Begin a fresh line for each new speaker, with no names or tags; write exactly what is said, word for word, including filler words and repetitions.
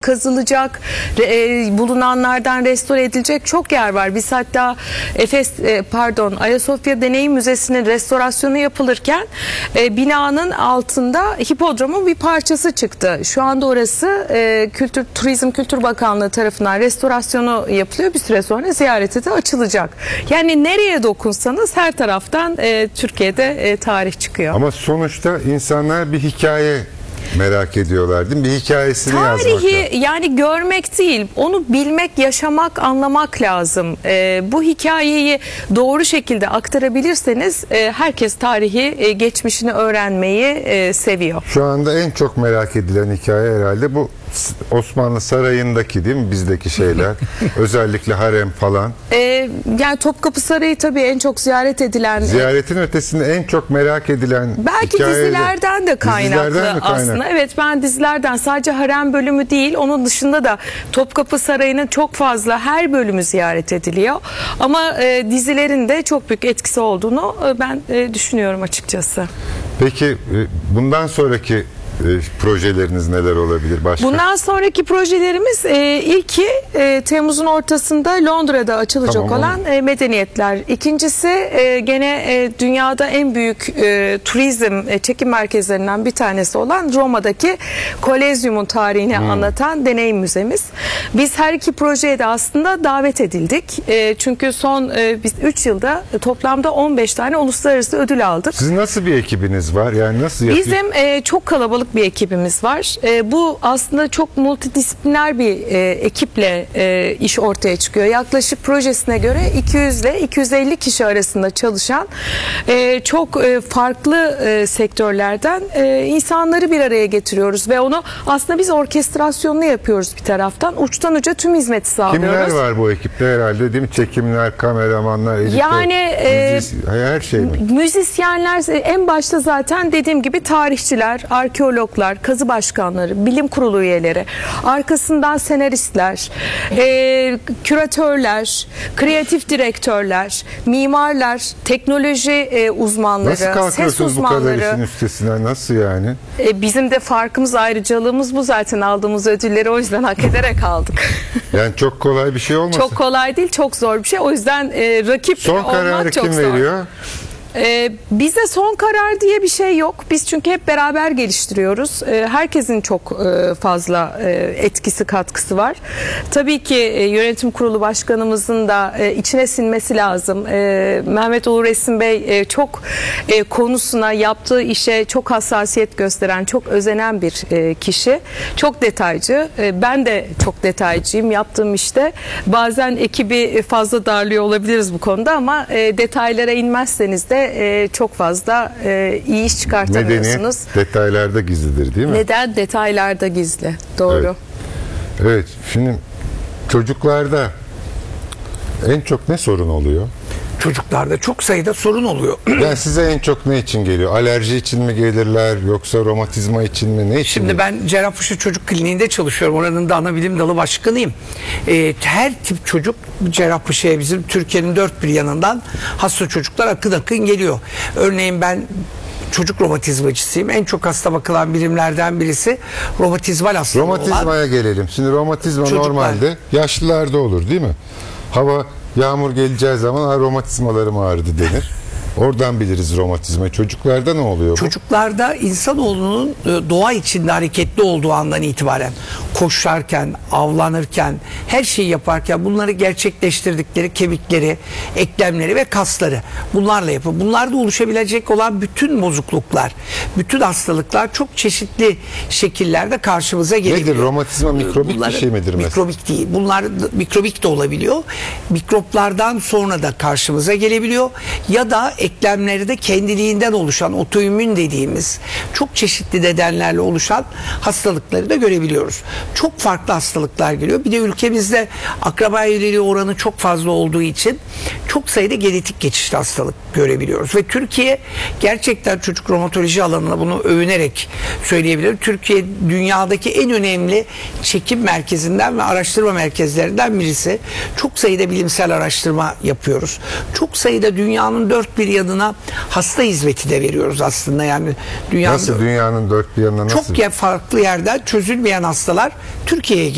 kazılacak, e, bulunanlardan restore edilecek çok yer var. Biz hatta Efes, e, pardon Ayasofya Deneyim Müzesi'nin restorasyonu yapılırken e, binanın altında hipodromun bir parçası çıktı. Şu anda orası e, Kültür Turizm Kültür Bakanlığı tarafından restorasyonu yapılıyor. Bir süre sonra ziyarete de açılacak. Yani nereye dokunsanız her taraftan e, Türkiye'de e, tarih çıkıyor. Ama
Ama sonuçta insanlar bir hikaye merak ediyorlar değil mi? Bir hikayesini
Tarihi
yazmakla.
yani görmek değil, onu bilmek, yaşamak, anlamak lazım. Ee, bu hikayeyi doğru şekilde aktarabilirseniz e, herkes tarihi, e, geçmişini öğrenmeyi e, seviyor.
Şu anda en çok merak edilen hikaye herhalde bu Osmanlı Sarayı'ndaki değil mi? Bizdeki şeyler. Özellikle harem falan.
Ee, yani Topkapı Sarayı tabii en çok ziyaret edilen.
Ziyaretin ötesinde en çok merak edilen
Belki
hikayeler.
dizilerden de kaynaklı
Dizilerden mi kaynak?
aslında. Evet, ben dizilerden sadece harem bölümü değil, onun dışında da Topkapı Sarayı'nın çok fazla her bölümü ziyaret ediliyor. Ama e, dizilerin de çok büyük etkisi olduğunu e, ben e, düşünüyorum açıkçası.
Peki e, bundan sonraki E, projeleriniz neler olabilir başka?
Bundan sonraki projelerimiz e, ilki e, Temmuz'un ortasında Londra'da açılacak
Tamam,
olan e, medeniyetler. İkincisi e, gene e, dünyada en büyük e, turizm e, çekim merkezlerinden bir tanesi olan Roma'daki Kolezyum'un tarihini
Hmm.
anlatan deneyim müzemiz. Biz her iki projeye de aslında davet edildik. E, çünkü son e, biz üç yılda e, toplamda on beş tane uluslararası ödül aldık.
Sizin nasıl bir ekibiniz var? Yani nasıl yapıyor?
Bizim e, çok kalabalık bir ekibimiz var. E, bu aslında çok multidisipliner bir e, ekiple e, iş ortaya çıkıyor. Yaklaşık projesine göre iki yüz ile iki yüz elli kişi arasında çalışan e, çok e, farklı e, sektörlerden e, insanları bir araya getiriyoruz ve onu aslında biz orkestrasyonunu yapıyoruz bir taraftan. Uçtan uca tüm hizmeti sağlıyoruz.
Kimler var bu ekipte herhalde değil mi? Çekimler, kameramanlar, editör,
Yani e,
müzis- her şey mi?
müzisyenler en başta zaten dediğim gibi tarihçiler, arkeologlar, kazı başkanları, bilim kurulu üyeleri, arkasından senaristler, e, küratörler, kreatif direktörler, mimarlar, teknoloji e, uzmanları,
Nasıl
ses
kalkıyorsunuz bu kadar
uzmanları.
işin üstesinden? Nasıl yani?
E, bizim de farkımız, ayrıcalığımız bu zaten, aldığımız ödülleri o yüzden hak ederek aldık.
Yani çok kolay bir şey olmasın?
Çok kolay değil, çok zor bir şey. O yüzden e, rakip
Son kararı
olmak çok
kim
zor.
veriyor?
Ee, bize son karar diye bir şey yok. Biz çünkü hep beraber geliştiriyoruz. Ee, herkesin çok e, fazla e, etkisi, katkısı var. Tabii ki e, yönetim kurulu başkanımızın da e, içine sinmesi lazım. E, Mehmet Uğur Esin Bey e, çok e, konusuna, yaptığı işe çok hassasiyet gösteren, çok özenen bir e, kişi. Çok detaycı. E, ben de çok detaycıyım yaptığım işte. Bazen ekibi fazla darlıyor olabiliriz bu konuda ama e, detaylara inmezseniz de e, çok fazla e, iyi iş çıkartamıyorsunuz.
Medeniyet detaylarda gizlidir değil mi?
Neden? Detaylarda gizli. Doğru.
Evet. Evet. Şimdi çocuklarda en çok ne sorun oluyor?
Çocuklarda çok sayıda sorun oluyor.
Yani size en çok ne için geliyor? Alerji için mi gelirler yoksa romatizma için mi? Ne için?
Şimdi
gelir?
ben Cerrahpaşa Çocuk Kliniği'nde çalışıyorum. Oranın da ana bilim dalı başkanıyım. Ee, her tip çocuk Cerrahpaşa'ya bizim Türkiye'nin dört bir yanından hasta çocuklar akın akın geliyor. Örneğin ben çocuk romatizmacısıyım. En çok hasta bakılan birimlerden birisi romatizmal hastalığı olan.
Romatizmaya gelelim. Şimdi romatizma
Çocuklar.
normalde yaşlılarda olur değil mi? Hava yağmur geleceği zaman "Ha, romatizmalarım ağrıdı" denir. Oradan biliriz romatizmayı. Çocuklarda ne oluyor bu?
Çocuklarda insanoğlunun e, doğa içinde hareketli olduğu andan itibaren koşarken, avlanırken, her şeyi yaparken bunları gerçekleştirdikleri kemikleri, eklemleri ve kasları bunlarla yapıyor. Bunlarda oluşabilecek olan bütün bozukluklar, bütün hastalıklar çok çeşitli şekillerde karşımıza gelebiliyor.
Nedir? Romatizma mikrobik
Bunlar-
bir şey midir mesela?
Mikrobik değil. Bunlar da- mikrobik de olabiliyor. Mikroplardan sonra da karşımıza gelebiliyor. Ya da eklemleri de kendiliğinden oluşan otoimmün dediğimiz çok çeşitli nedenlerle oluşan hastalıkları da görebiliyoruz. Çok farklı hastalıklar geliyor. Bir de ülkemizde akraba evliliği oranı çok fazla olduğu için çok sayıda genetik geçişli hastalık görebiliyoruz. Ve Türkiye gerçekten çocuk romatoloji alanına bunu övünerek söyleyebilirim. Türkiye dünyadaki en önemli çekim merkezinden ve araştırma merkezlerinden birisi. Çok sayıda bilimsel araştırma yapıyoruz. Çok sayıda dünyanın dört bir yanına hasta hizmeti de veriyoruz aslında. Yani dünyanın
Nasıl dünyanın dört bir yanına nasıl?
çok ya farklı yerden çözülmeyen hastalar Türkiye'ye